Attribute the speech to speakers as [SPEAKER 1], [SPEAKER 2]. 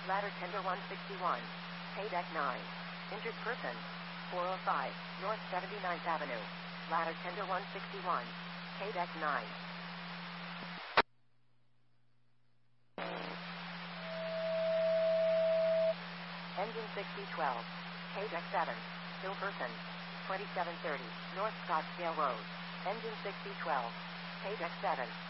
[SPEAKER 1] Ladder tender 161. Paydeck 9. Injured person. 405, North 79th Avenue. Ladder tender 161. Paydeck 9. Engine 6012. Paydeck 7. Ill person. 2730, North Scottsdale Road. Engine 6012. Paydeck 7.